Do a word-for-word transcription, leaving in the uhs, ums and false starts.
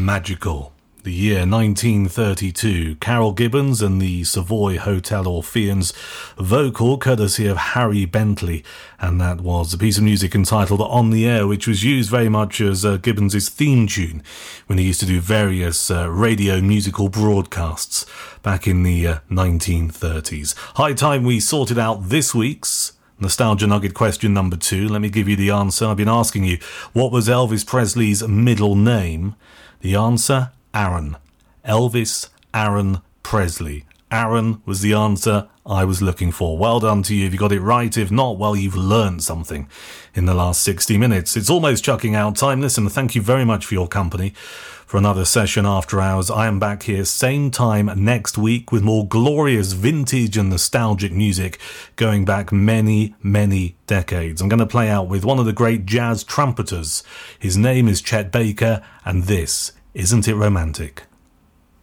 magical. The year nineteen thirty-two, Carol Gibbons and the Savoy Hotel Orpheans, vocal courtesy of Harry Bentley, and that was a piece of music entitled On the Air, which was used very much as uh, Gibbons' theme tune when he used to do various uh, radio musical broadcasts back in the uh, nineteen thirties. High time we sorted out this week's Nostalgia Nugget question number two. Let me give you the answer. I've been asking you, what was Elvis Presley's middle name? The answer, Aaron. Elvis Aaron Presley. Aaron was the answer I was looking for. Well done to you if you got it right. If not, well, you've learned something in the last sixty minutes. It's almost chucking out time. Listen, thank you very much for your company for another session after hours. I am back here same time next week with more glorious vintage and nostalgic music going back many, many decades. I'm going to play out with one of the great jazz trumpeters. His name is Chet Baker, and this, Isn't It Romantic?